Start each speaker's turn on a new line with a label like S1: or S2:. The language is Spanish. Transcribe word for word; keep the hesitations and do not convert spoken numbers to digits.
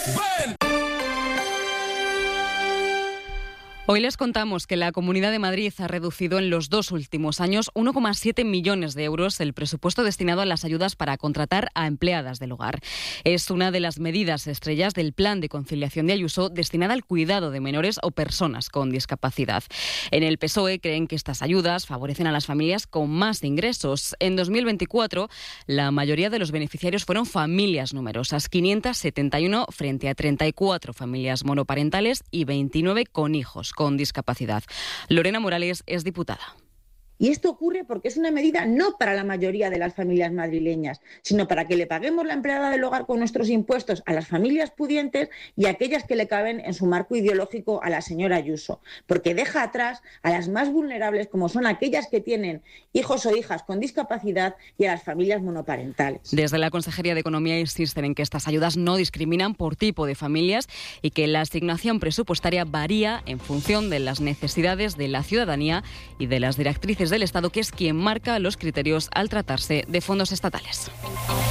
S1: Hoy les contamos que la Comunidad de Madrid ha reducido en los dos últimos años uno coma siete millones de euros el presupuesto destinado a las ayudas para contratar a empleadas del hogar. Es una de las medidas estrellas del Plan de Conciliación de Ayuso destinada al cuidado de menores o personas con discapacidad. En el P S O E creen que estas ayudas favorecen a las familias con más ingresos. En dos mil veinticuatro, la mayoría de los beneficiarios fueron familias numerosas, quinientas setenta y uno frente a treinta y cuatro familias monoparentales y veintinueve con hijos con discapacidad. Lorena Morales es diputada.
S2: Y esto ocurre porque es una medida no para la mayoría de las familias madrileñas, sino para que le paguemos la empleada del hogar con nuestros impuestos a las familias pudientes y a aquellas que le caben en su marco ideológico a la señora Ayuso, porque deja atrás a las más vulnerables, como son aquellas que tienen hijos o hijas con discapacidad, y a las familias monoparentales.
S1: Desde la Consejería de Economía insisten en que estas ayudas no discriminan por tipo de familias y que la asignación presupuestaria varía en función de las necesidades de la ciudadanía y de las directrices del Estado, que es quien marca los criterios al tratarse de fondos estatales.